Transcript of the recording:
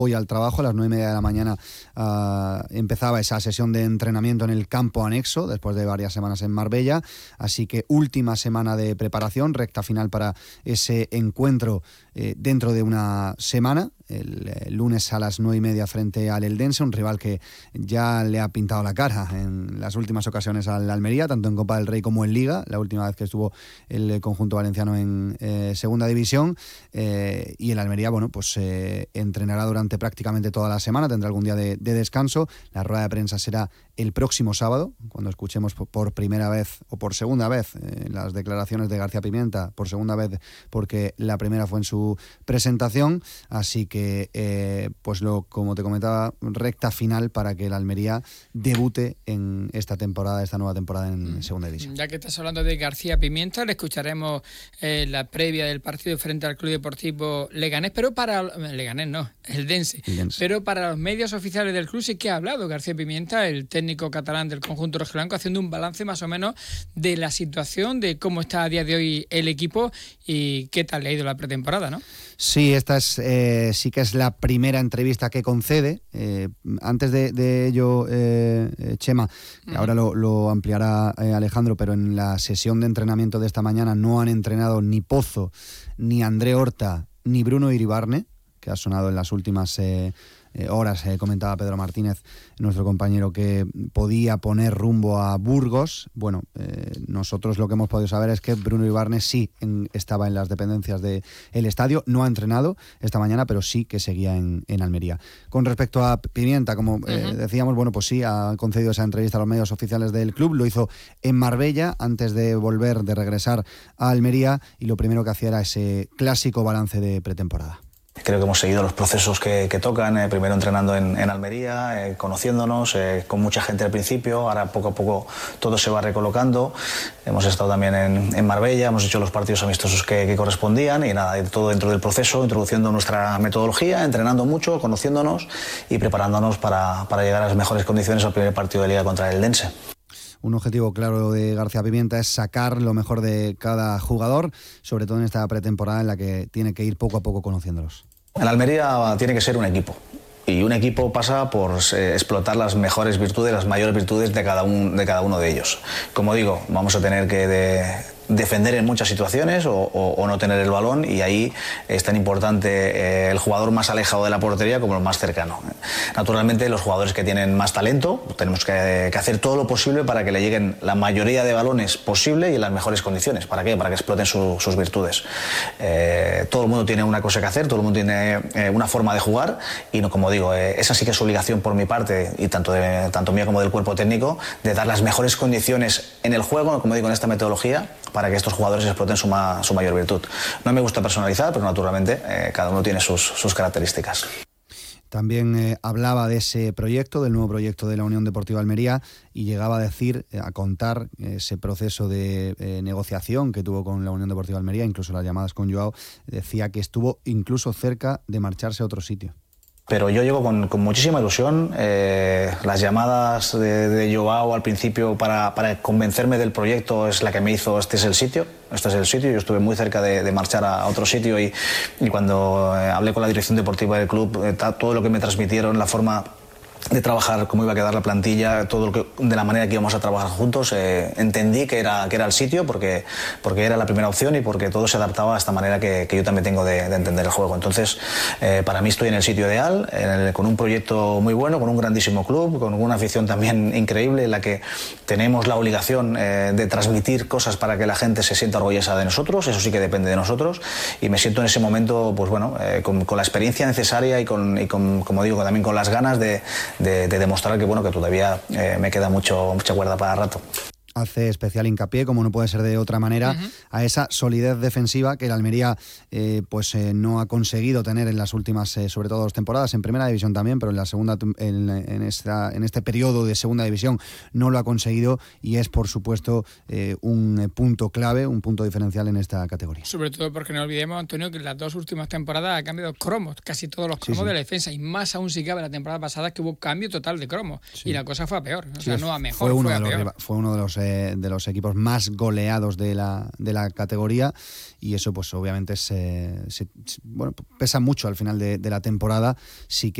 hoy al trabajo. A las 9:30 de la mañana empezaba esa sesión de entrenamiento en el campo anexo, después de varias semanas en Marbella. Así que última semana de preparación, recta final para ese encuentro dentro de una semana. El lunes a las 9:30 frente al Eldense, un rival que ya le ha pintado la cara en las últimas ocasiones al Almería, tanto en Copa del Rey como en Liga, la última vez que estuvo el conjunto valenciano en segunda división. Y el Almería, bueno, pues entrenará durante prácticamente toda la semana, tendrá algún día de descanso. La rueda de prensa será el próximo sábado, cuando escuchemos por primera vez o por segunda vez las declaraciones de García Pimienta, por segunda vez porque la primera fue en su presentación. Así que pues como te comentaba, recta final para que el Almería debute en esta nueva temporada en segunda división. Ya que estás hablando de García Pimienta, le escucharemos la previa del partido frente al Club Deportivo Leganés, pero Eldense. Pero para los medios oficiales del club sí que ha hablado García Pimienta, el técnico catalán del conjunto rojiblanco, haciendo un balance más o menos de la situación, de cómo está a día de hoy el equipo y qué tal le ha ido la pretemporada, ¿no? Sí, esta es sí que es la primera entrevista que concede. Antes de ello, Chema, ahora lo ampliará Alejandro, pero en la sesión de entrenamiento de esta mañana no han entrenado ni Pozo, ni André Horta, ni Bruno Iribarne, que ha sonado en las últimas horas. Comentaba Pedro Martínez, nuestro compañero, que podía poner rumbo a Burgos. Bueno, nosotros lo que hemos podido saber es que Bruno Iribarne sí estaba en las dependencias del estadio, no ha entrenado esta mañana, pero sí que seguía en Almería. Con respecto a Pimienta, como decíamos, bueno, pues sí, ha concedido esa entrevista a los medios oficiales del club, lo hizo en Marbella antes de regresar a Almería, y lo primero que hacía era ese clásico balance de pretemporada. Creo que hemos seguido los procesos que tocan, primero entrenando en Almería, conociéndonos, con mucha gente al principio, ahora poco a poco todo se va recolocando. Hemos estado también en Marbella, hemos hecho los partidos amistosos que correspondían y nada, todo dentro del proceso, introduciendo nuestra metodología, entrenando mucho, conociéndonos y preparándonos para llegar a las mejores condiciones al primer partido de Liga contra el Eldense. Un objetivo claro de García Pimienta es sacar lo mejor de cada jugador, sobre todo en esta pretemporada en la que tiene que ir poco a poco conociéndolos. En Almería tiene que ser un equipo. Y un equipo pasa por explotar las mejores virtudes, las mayores virtudes de cada uno de ellos. Como digo, vamos a tener que defender en muchas situaciones o no tener el balón, y ahí es tan importante el jugador más alejado de la portería como el más cercano. Naturalmente, los jugadores que tienen más talento tenemos que hacer todo lo posible para que le lleguen la mayoría de balones posible y en las mejores condiciones. ¿Para qué? Para que exploten sus virtudes. Todo el mundo tiene una cosa que hacer, todo el mundo tiene una forma de jugar, y no, como digo, esa sí que es obligación por mi parte, y tanto mía como del cuerpo técnico, de dar las mejores condiciones en el juego, como digo, en esta metodología, para que estos jugadores exploten su mayor virtud. No me gusta personalizar, pero naturalmente cada uno tiene sus características. También hablaba de ese proyecto, del nuevo proyecto de la Unión Deportiva Almería, y llegaba a contar ese proceso de negociación que tuvo con la Unión Deportiva Almería, incluso las llamadas con Joao. Decía que estuvo incluso cerca de marcharse a otro sitio. Pero yo llego con muchísima ilusión. Las llamadas de Joao al principio para convencerme del proyecto es la que me hizo este es el sitio. Yo estuve muy cerca de marchar a otro sitio, y cuando hablé con la dirección deportiva del club, todo lo que me transmitieron, la forma de trabajar, cómo iba a quedar la plantilla, de la manera que íbamos a trabajar juntos, entendí que era el sitio, porque era la primera opción y porque todo se adaptaba a esta manera que yo también tengo de entender el juego. Entonces, para mí estoy en el sitio ideal, con un proyecto muy bueno, con un grandísimo club, con una afición también increíble, en la que tenemos la obligación de transmitir cosas para que la gente se sienta orgullosa de nosotros. Eso sí que depende de nosotros, y me siento en ese momento, pues bueno, con la experiencia necesaria y como digo, también con las ganas de demostrar que todavía me queda mucha cuerda para rato. Hace especial hincapié, como no puede ser de otra manera, a esa solidez defensiva que el Almería no ha conseguido tener en las últimas, sobre todo, 2 temporadas, en primera división también, pero en la segunda, en este periodo de segunda división no lo ha conseguido, y es, por supuesto, un punto clave, un punto diferencial en esta categoría. Sobre todo porque no olvidemos, Antonio, que en las 2 últimas temporadas ha cambiado cromos, casi todos los cromos de la defensa, y más aún si cabe la temporada pasada, que hubo cambio total de cromos, y la cosa fue a peor, no a mejor, fue a peor. Fue uno de los los equipos más goleados de la categoría, y eso pues obviamente pesa mucho al final de la temporada. Sí que